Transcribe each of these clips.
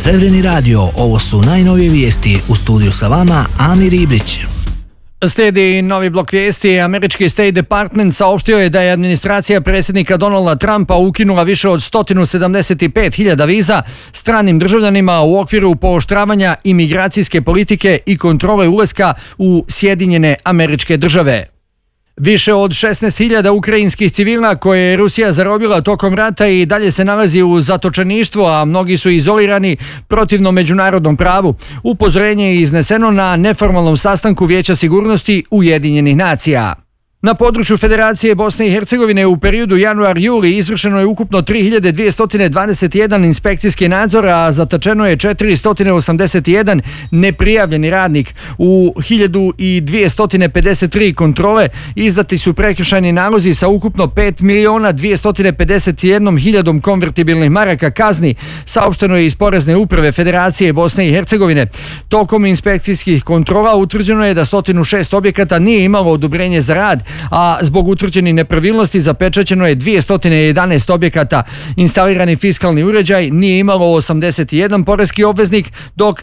Srebreni radio, ovo su najnovije vijesti. U studiju sa vama Amir Ibrić. Slijedi novi blok vijesti. Američki State Department saopštio je da je administracija predsjednika Donalda Trumpa ukinula više od 175.000 viza stranim državljanima u okviru pooštravanja imigracijske politike i kontrole ulaska u Sjedinjene Američke Države. Više od 16.000 ukrajinskih civila koje je Rusija zarobila tokom rata i dalje se nalazi u zatočeništvu, a mnogi su izolirani protivno međunarodnom pravu. Upozorenje je izneseno na neformalnom sastanku Vijeća sigurnosti Ujedinjenih nacija. Na području Federacije Bosne i Hercegovine u periodu januar-juli izvršeno je ukupno 3.221 inspekcijski nadzor, a zatečeno je 481 neprijavljeni radnik. U 1.253 kontrole izdati su prekršajni nalozi sa ukupno 5.251.000 konvertibilnih maraka kazni, saopšteno je iz Porezne uprave Federacije Bosne i Hercegovine. Tokom inspekcijskih kontrola utvrđeno je da 106 objekata nije imalo odobrenje za rad, a zbog utvrđenih nepravilnosti zapečaćeno je 211 objekata. Instalirani fiskalni uređaj nije imalo 81 poreski obveznik, dok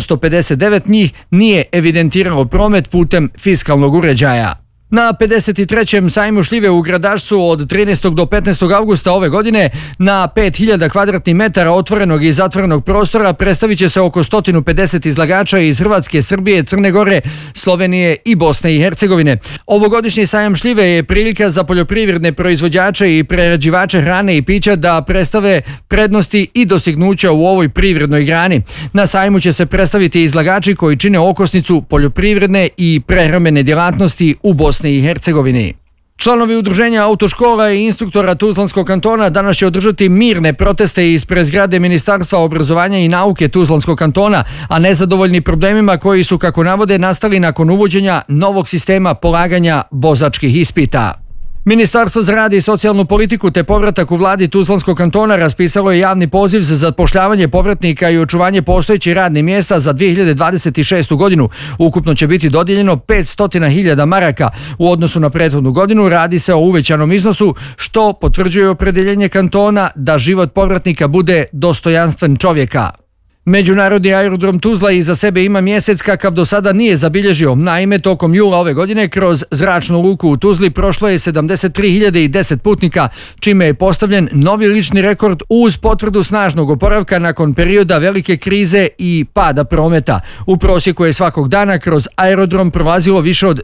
759 njih nije evidentiralo promet putem fiskalnog uređaja. Na 53. sajmu šljive u Gradačcu od 13. do 15. avgusta ove godine na 5.000 kvadratnih metara otvorenog i zatvorenog prostora predstavit će se oko 150 izlagača iz Hrvatske, Srbije, Crne Gore, Slovenije i Bosne i Hercegovine. Ovogodišnji sajam šljive je prilika za poljoprivredne proizvođače i prerađivače hrane i pića da predstave prednosti i dostignuća u ovoj privrednoj grani. Na sajmu će se predstaviti izlagači koji čine okosnicu poljoprivredne i prehrambene djelatnosti u Bosni i Hercegovini. Članovi udruženja autoškola i instruktora Tuzlanskog kantona danas će održati mirne proteste ispred zgrade Ministarstva obrazovanja i nauke Tuzlanskog kantona, a nezadovoljni problemima koji su, kako navode, nastali nakon uvođenja novog sistema polaganja vozačkih ispita. Ministarstvo za rad i socijalnu politiku te povratak u vladi Tuzlanskog kantona raspisalo je javni poziv za zapošljavanje povratnika i očuvanje postojećih radnih mjesta za 2026. godinu. Ukupno će biti dodijeljeno 500.000 maraka. U odnosu na prethodnu godinu radi se o uvećanom iznosu, što potvrđuje opredjeljenje kantona da život povratnika bude dostojanstven čovjeka. Međunarodni aerodrom Tuzla iza sebe ima mjesec kakav do sada nije zabilježio. Naime, tokom jula ove godine kroz zračnu luku u Tuzli prošlo je 73.010 putnika, čime je postavljen novi lični rekord uz potvrdu snažnog oporavka nakon perioda velike krize i pada prometa. U prosjeku je svakog dana kroz aerodrom prolazilo više od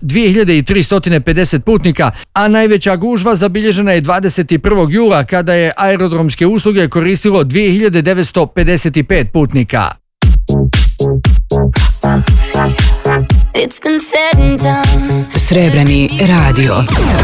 2.350 putnika, a najveća gužva zabilježena je 21. jula kada je aerodromske usluge koristilo 2.955 putnika. Srebreni radio.